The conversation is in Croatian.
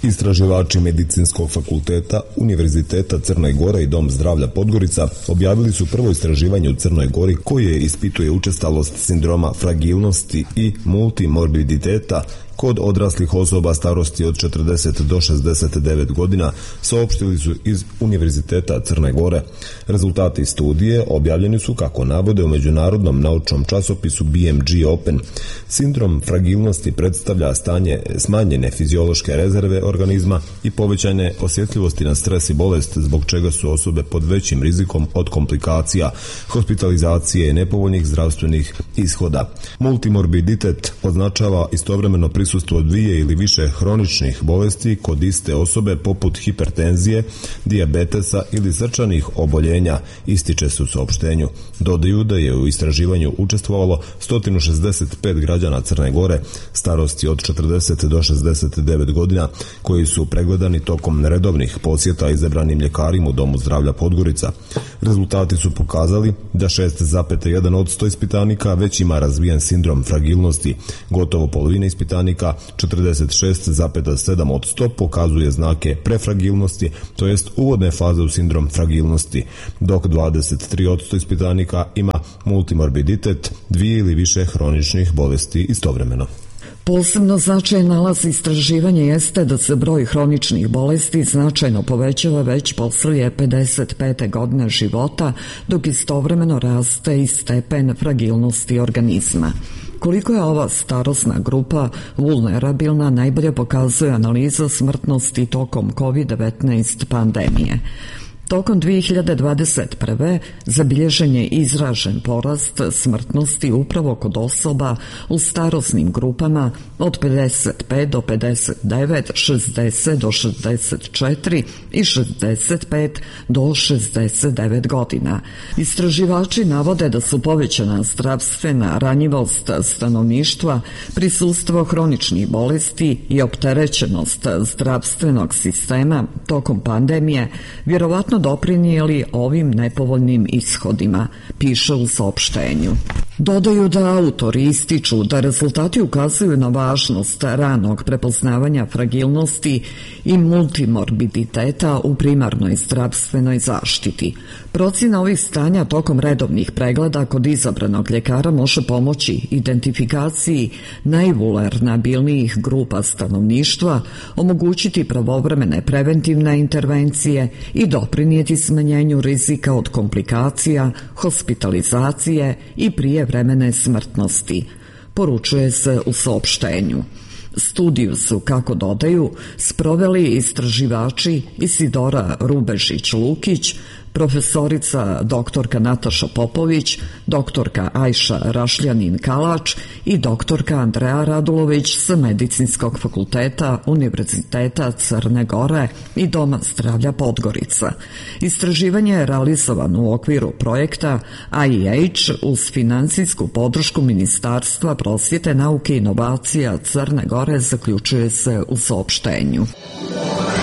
Istraživači Medicinskog fakulteta Univerziteta Crne Gore i Dom zdravlja Podgorica objavili su prvo istraživanje u Crnoj Gori koje ispituje učestalost sindroma fragilnosti i multimorbiditeta kod odraslih osoba starosti od 40 do 69 godina, saopštili su iz Univerziteta Crne Gore. Rezultati studije objavljeni su, kako navode, u međunarodnom naučnom časopisu BMG Open. Sindrom fragilnosti predstavlja stanje smanjene fiziološke rezerve organizma i povećane osjetljivosti na stres i bolest, zbog čega su osobe pod većim rizikom od komplikacija, hospitalizacije i nepovoljnih zdravstvenih ishoda. Multimorbiditet označava istovremeno prisustvo dvije ili više hroničnih bolesti kod iste osobe, poput hipertenzije, dijabetesa ili srčanih oboljenja, ističe se u saopštenju. Dodaju da je u istraživanju učestvovalo 165 građana Crne Gore starosti od 40 do 69 godina koji su pregledani tokom redovnih posjeta izabranim ljekarima u Domu zdravlja Podgorica. Rezultati su pokazali da 6,1% ispitanika već ima razvijen sindrom fragilnosti. Gotovo polovina ispitanika, 46,7%, pokazuje znake prefragilnosti, to jest uvodne faze u sindrom fragilnosti, dok 23% ispitanika ima multimorbiditet, dvije ili više hroničnih bolesti istovremeno. Posebno značajan nalaz istraživanja jeste da se broj hroničnih bolesti značajno povećava već poslije 55. godine života, dok istovremeno raste i stepen fragilnosti organizma. Koliko je ova starosna grupa vulnerabilna najbolje pokazuje analiza smrtnosti tokom COVID-19 pandemije. Tokom 2021. zabilježen je izražen porast smrtnosti upravo kod osoba u starosnim grupama od 55 do 59, 60 do 64 i 65 do 69 godina. Istraživači navode da su povećana zdravstvena ranjivost stanovništva, prisustvo hroničnih bolesti i opterećenost zdravstvenog sistema tokom pandemije vjerovatno doprinijeli ovim nepovoljnim ishodima, piše u saopštenju. Dodaju da autori ističu da rezultati ukazuju na važnost ranog prepoznavanja fragilnosti i multimorbiditeta u primarnoj zdravstvenoj zaštiti. Procjena ovih stanja tokom redovnih pregleda kod izabranog ljekara može pomoći identifikaciji najvulnerabilnijih grupa stanovništva, omogućiti pravovremene preventivne intervencije i doprinijeti smanjenju rizika od komplikacija, hospitalizacije i prijevremene smrtnosti, poručuje se u saopštenju. Studiju su, kako dodaju, sproveli istraživači Isidora Rubežić-Lukić, profesorica doktorka Nataša Popović, doktorka Ajša Rašljanin-Kalač i doktorka Andreja Radulović sa Medicinskog fakulteta Univerziteta Crne Gore i Doma zdravlja Podgorica. Istraživanje je realizovano u okviru projekta IEH uz financijsku podršku Ministarstva prosvjete, nauke i inovacija Crne Gore, zaključuje se u saopštenju.